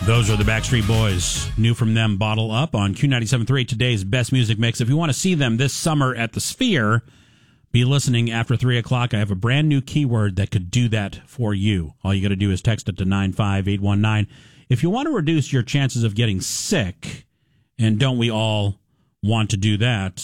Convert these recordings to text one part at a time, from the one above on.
Those are the Backstreet Boys. New from them, Bottle Up on Q97.3, today's best music mix. If you want to see them this summer at the Sphere, be listening after 3 o'clock. I have a brand new keyword that could do that for you. All you got to do is text it to 95819. If you want to reduce your chances of getting sick, and don't we all want to do that,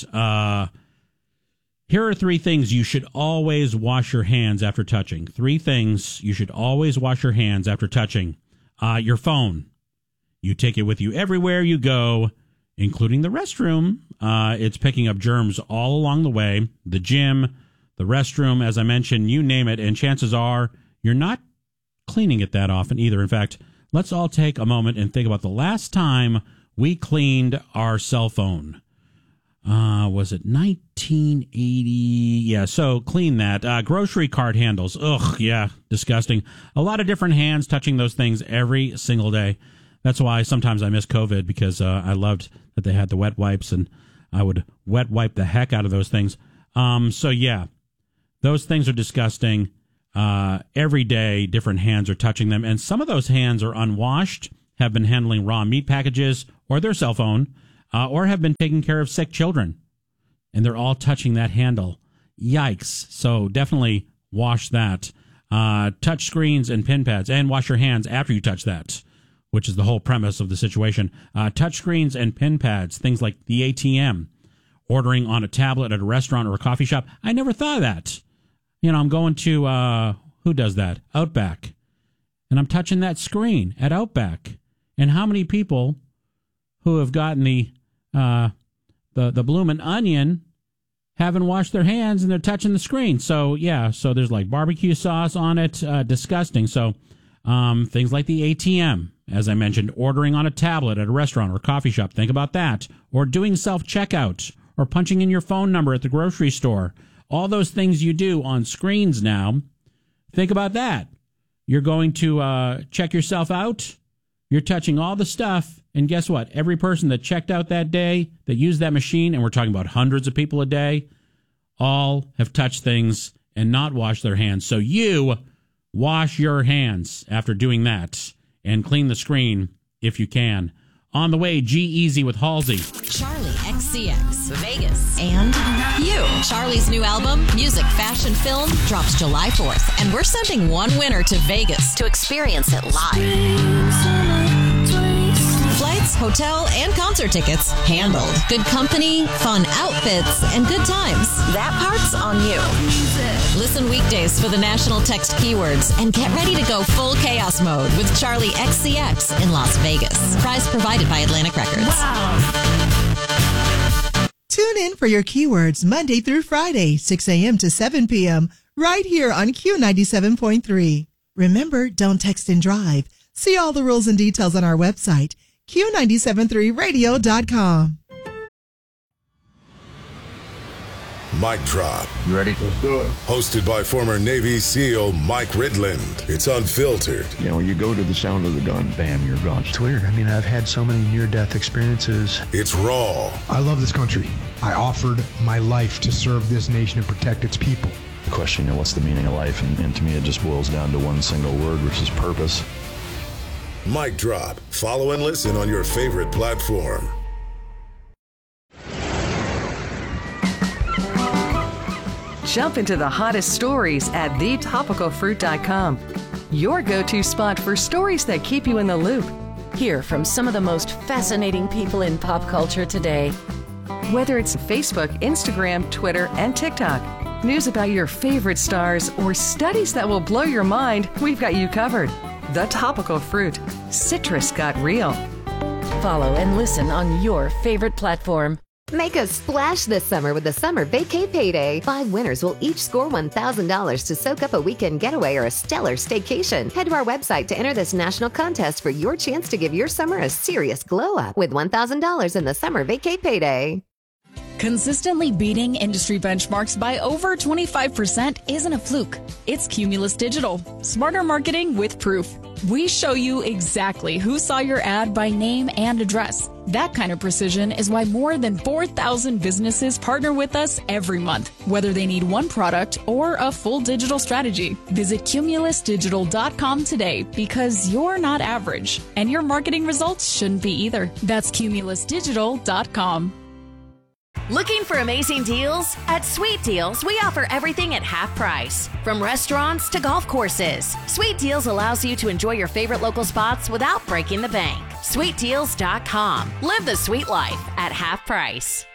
here are 3 things you should always wash your hands after touching. 3 things you should always wash your hands after touching. Your phone. You take it with you everywhere you go, including the restroom. It's picking up germs all along the way. The gym, the restroom, as I mentioned, you name it. And chances are you're not cleaning it that often either. In fact, let's all take a moment and think about the last time we cleaned our cell phone. Was it 1980? Yeah, so clean that. Grocery cart handles. Ugh, yeah, disgusting. A lot of different hands touching those things every single day. That's why sometimes I miss COVID, because I loved that they had the wet wipes, and I would wet wipe the heck out of those things. So, yeah, those things are disgusting. Every day, different hands are touching them, and some of those hands are unwashed, have been handling raw meat packages or their cell phone, or have been taking care of sick children, and they're all touching that handle. Yikes. So definitely wash that. Touch screens and pin pads, and wash your hands after you touch that, which is the whole premise of the situation. Touch screens and pin pads, things like the ATM, ordering on a tablet at a restaurant or a coffee shop. I never thought of that. You know, I'm going to, who does that? Outback. And I'm touching that screen at Outback. And how many people who have gotten the bloomin' onion haven't washed their hands and they're touching the screen? So, yeah, so there's like barbecue sauce on it. Disgusting. So, things like the ATM, as I mentioned, ordering on a tablet at a restaurant or coffee shop. Think about that. Or doing self-checkout, or punching in your phone number at the grocery store. All those things you do on screens now. Think about that. You're going to check yourself out. You're touching all the stuff. And guess what? Every person that checked out that day, that used that machine, and we're talking about hundreds of people a day, all have touched things and not washed their hands. So you wash your hands after doing that, and clean the screen if you can. On the way, G-Eazy with Halsey. Charlie XCX, Vegas, and you. Charlie's new album, Music, Fashion, Film, drops July 4th, and we're sending one winner to Vegas to experience it live. Flights, hotel, and concert tickets handled. Good company, fun outfits, and good times. That part's on you. Listen weekdays for the national text keywords and get ready to go full chaos mode with Charlie XCX in Las Vegas. Prize provided by Atlantic Records. Wow. Tune in for your keywords Monday through Friday, 6 a.m. to 7 p.m. right here on Q97.3. Remember, don't text and drive. See all the rules and details on our website, Q973radio.com. Mic Drop. You ready? Let's do it. Hosted by former Navy SEAL Mike Ridland. It's unfiltered. You know, when you go to the sound of the gun, bam, you're gone. It's weird. I mean, I've had so many near-death experiences. It's raw. I love this country. I offered my life to serve this nation and protect its people. The question, what's the meaning of life? And to me, it just boils down to one single word, which is purpose. Mic Drop. Follow and listen on your favorite platform. Jump into the hottest stories at thetopicalfruit.com. Your go-to spot for stories that keep you in the loop. Hear from some of the most fascinating people in pop culture today. Whether it's Facebook, Instagram, Twitter, and TikTok, news about your favorite stars, or studies that will blow your mind, we've got you covered. The Topical Fruit. Citrus got real. Follow and listen on your favorite platform. Make a splash this summer with the Summer Vacay Payday. 5 winners will each score $1,000 to soak up a weekend getaway or a stellar staycation. Head to our website to enter this national contest for your chance to give your summer a serious glow up with $1,000 in the Summer Vacay Payday. Consistently beating industry benchmarks by over 25% isn't a fluke. It's Cumulus Digital. Smarter marketing with proof. We show you exactly who saw your ad by name and address. That kind of precision is why more than 4,000 businesses partner with us every month, whether they need one product or a full digital strategy. Visit cumulusdigital.com today because you're not average, and your marketing results shouldn't be either. That's cumulusdigital.com. Looking for amazing deals? At Sweet Deals, we offer everything at half price. From restaurants to golf courses, Sweet Deals allows you to enjoy your favorite local spots without breaking the bank. SweetDeals.com. Live the sweet life at half price.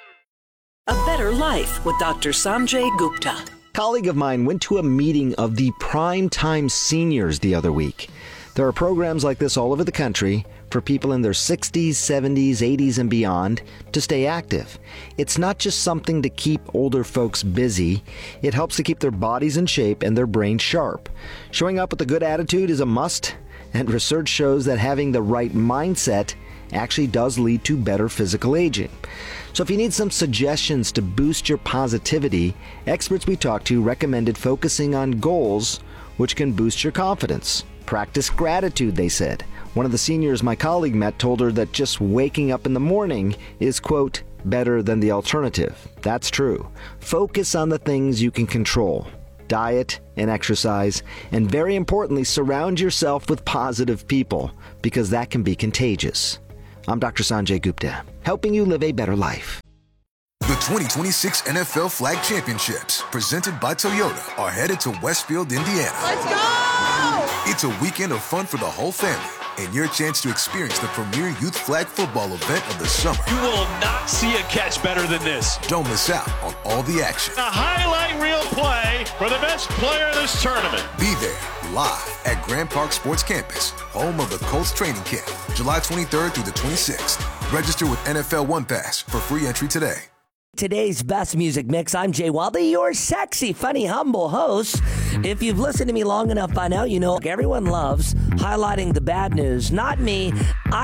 A Better Life with Dr. Sanjay Gupta. A colleague of mine went to a meeting of the Primetime Seniors the other week. There are programs like this all over the country for people in their 60s, 70s, 80s, and beyond to stay active. It's not just something to keep older folks busy. It helps to keep their bodies in shape and their brains sharp. Showing up with a good attitude is a must, and research shows that having the right mindset actually does lead to better physical aging. So if you need some suggestions to boost your positivity, experts we talked to recommended focusing on goals which can boost your confidence. Practice gratitude, they said. One of the seniors my colleague met told her that just waking up in the morning is, quote, better than the alternative. That's true. Focus on the things you can control. Diet and exercise, and very importantly, surround yourself with positive people, because that can be contagious. I'm Dr. Sanjay Gupta, helping you live a better life. The 2026 NFL Flag Championships, presented by Toyota, are headed to Westfield, Indiana. Let's go! It's a weekend of fun for the whole family, and your chance to experience the premier youth flag football event of the summer. You will not see a catch better than this. Don't miss out on all the action. A highlight reel play for the best player of this tournament. Be there live at Grand Park Sports Campus, home of the Colts training camp, July 23rd through the 26th. Register with NFL One Pass for free entry today. Today's best music mix. I'm Jay Wildy, your sexy, funny, humble host. If you've listened to me long enough by now, you know everyone loves highlighting the bad news. Not me.